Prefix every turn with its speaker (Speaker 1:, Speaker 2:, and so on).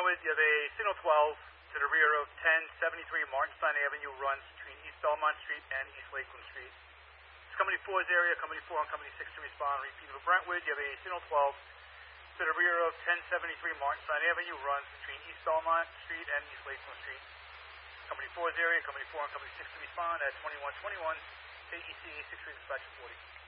Speaker 1: Brentwood, you have a signal 12 to the rear of 1073 Martinstein Avenue, runs between East Belmont Street and East Lakeland Street. It's Company 4's area, Company 4 and Company 6 to respond. Repeat for Brentwood, you have a signal 12 to the rear of 1073 Martinstein Avenue, runs between East Belmont Street and East Lakeland Street. Company 4's area, Company 4 and Company 6 to respond at 2121 AECA 6 dispatch 40.